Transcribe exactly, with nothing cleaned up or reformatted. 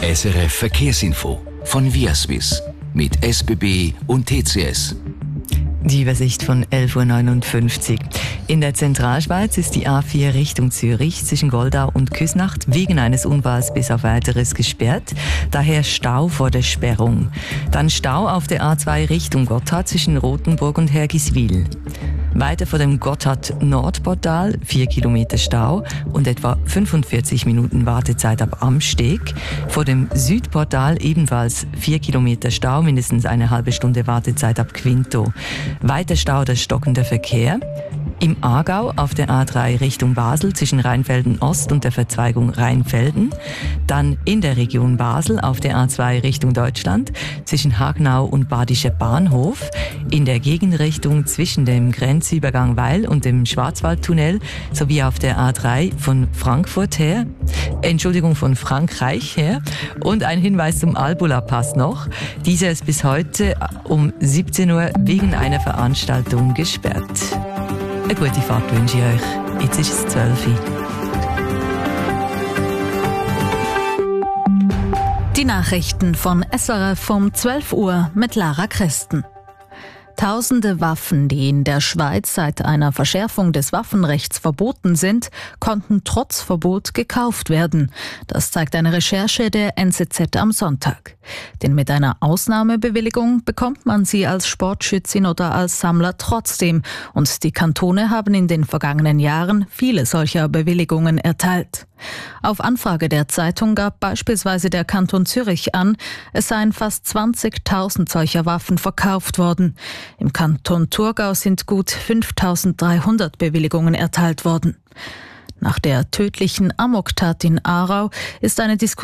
S R F Verkehrsinfo von Viaswiss mit S B B und T C S. Die Übersicht von elf Uhr neunundfünfzig. In der Zentralschweiz ist die A vier Richtung Zürich zwischen Goldau und Küsnacht wegen eines Unfalls bis auf Weiteres gesperrt. Daher Stau vor der Sperrung. Dann Stau auf der A zwei Richtung Gotthard zwischen Rothenburg und Hergiswil. Weiter vor dem Gotthard-Nordportal vier Kilometer Stau und etwa fünfundvierzig Minuten Wartezeit ab Amsteg. Vor dem Südportal ebenfalls vier Kilometer Stau, mindestens eine halbe Stunde Wartezeit ab Quinto. Weiter Stau der stockende Verkehr. Im Aargau auf der A drei Richtung Basel zwischen Rheinfelden Ost und der Verzweigung Rheinfelden. Dann in der Region Basel auf der A zwei Richtung Deutschland zwischen Hagnau und Badischer Bahnhof. In der Gegenrichtung zwischen dem Grenzübergang Weil und dem Schwarzwaldtunnel sowie auf der A drei von Frankfurt her, Entschuldigung, von Frankreich her. Und ein Hinweis zum Albula-Pass noch. Dieser ist bis heute um siebzehn Uhr wegen einer Veranstaltung gesperrt. Eine gute Fahrt wünsche ich euch. Jetzt ist es zwölf Uhr. Die Nachrichten von S R F um zwölf Uhr mit Lara Christen. Tausende Waffen, die in der Schweiz seit einer Verschärfung des Waffenrechts verboten sind, konnten trotz Verbot gekauft werden. Das zeigt eine Recherche der N Z Z am Sonntag. Denn mit einer Ausnahmebewilligung bekommt man sie als Sportschützin oder als Sammler trotzdem. Und die Kantone haben in den vergangenen Jahren viele solcher Bewilligungen erteilt. Auf Anfrage der Zeitung gab beispielsweise der Kanton Zürich an, es seien fast zwanzigtausend solcher Waffen verkauft worden. Im Kanton Thurgau sind gut fünftausenddreihundert Bewilligungen erteilt worden. Nach der tödlichen Amoktat in Aarau ist eine Diskussion